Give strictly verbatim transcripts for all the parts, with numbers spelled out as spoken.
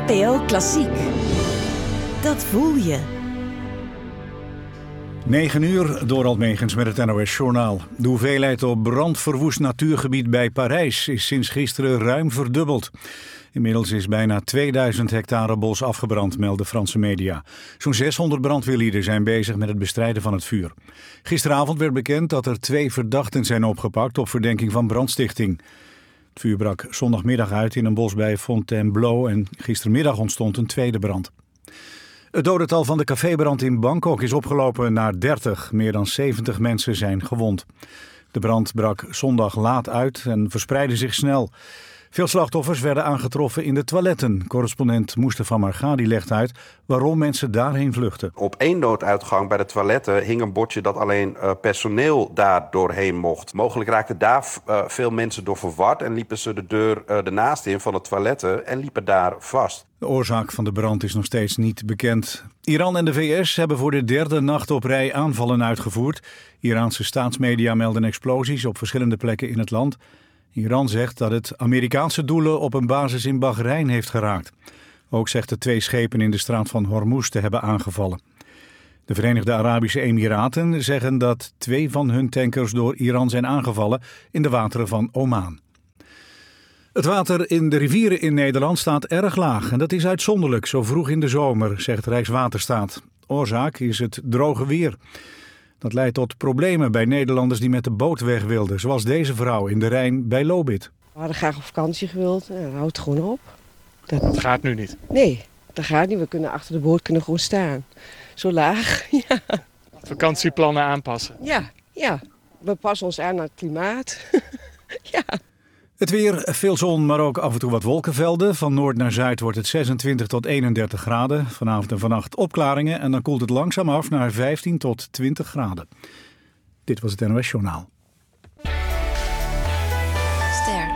N P O Klassiek. Dat voel je. negen uur, Dorald Megens met het N O S-journaal. De hoeveelheid op brandverwoest natuurgebied bij Parijs is sinds gisteren ruim verdubbeld. Inmiddels is bijna tweeduizend hectare bos afgebrand, melden Franse media. Zo'n zeshonderd brandweerlieden zijn bezig met het bestrijden van het vuur. Gisteravond werd bekend dat er twee verdachten zijn opgepakt op verdenking van brandstichting. Het vuur brak zondagmiddag uit in een bos bij Fontainebleau en gistermiddag ontstond een tweede brand. Het dodental van de cafébrand in Bangkok is opgelopen naar dertig. Meer dan zeventig mensen zijn gewond. De brand brak zondag laat uit en verspreidde zich snel. Veel slachtoffers werden aangetroffen in de toiletten. Correspondent Mustafa Margadi legt uit waarom mensen daarheen vluchten. Op één nooduitgang bij de toiletten hing een bordje dat alleen uh, personeel daar doorheen mocht. Mogelijk raakten daar uh, veel mensen door verward en liepen ze de deur uh, ernaast in van de toiletten en liepen daar vast. De oorzaak van de brand is nog steeds niet bekend. Iran en de V S hebben voor de derde nacht op rij aanvallen uitgevoerd. Iraanse staatsmedia melden explosies op verschillende plekken in het land. Iran zegt dat het Amerikaanse doelen op een basis in Bahrein heeft geraakt. Ook zegt het twee schepen in de straat van Hormuz te hebben aangevallen. De Verenigde Arabische Emiraten zeggen dat twee van hun tankers door Iran zijn aangevallen in de wateren van Oman. Het water in de rivieren in Nederland staat erg laag en dat is uitzonderlijk zo vroeg in de zomer, zegt Rijkswaterstaat. Oorzaak is het droge weer. Dat leidt tot problemen bij Nederlanders die met de boot weg wilden, zoals deze vrouw in de Rijn bij Lobith. We hadden graag op vakantie gewild en dan houdt het gewoon op. Dat... dat gaat nu niet? Nee, dat gaat niet. We kunnen achter de boot kunnen gewoon staan. Zo laag, ja. Vakantieplannen aanpassen? Ja, ja. We passen ons aan naar het klimaat. Ja. Het weer, veel zon, maar ook af en toe wat wolkenvelden. Van noord naar zuid wordt het zesentwintig tot eenendertig graden. Vanavond en vannacht opklaringen en dan koelt het langzaam af naar vijftien tot twintig graden. Dit was het N O S-journaal. Ster.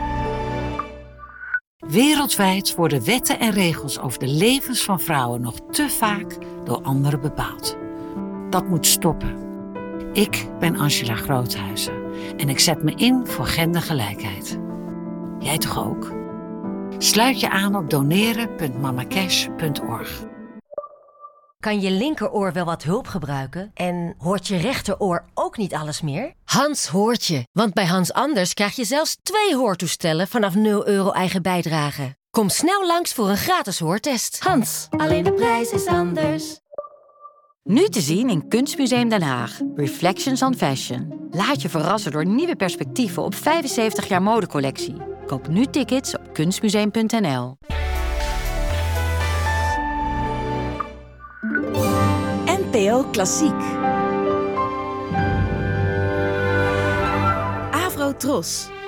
Wereldwijd worden wetten en regels over de levens van vrouwen nog te vaak door anderen bepaald. Dat moet stoppen. Ik ben Angela Groothuizen en ik zet me in voor gendergelijkheid. Jij toch ook? Sluit je aan op doneren punt mamacash punt org. Kan je linkeroor wel wat hulp gebruiken? En hoort je rechteroor ook niet alles meer? Hans hoort je, want bij Hans Anders krijg je zelfs twee hoortoestellen vanaf nul euro eigen bijdrage. Kom snel langs voor een gratis hoortest. Hans, alleen de prijs is anders. Nu te zien in Kunstmuseum Den Haag. Reflections on Fashion. Laat je verrassen door nieuwe perspectieven op vijfenzeventig jaar modecollectie. Koop nu tickets op kunstmuseum punt n l. N P O Klassiek. Avro Tros.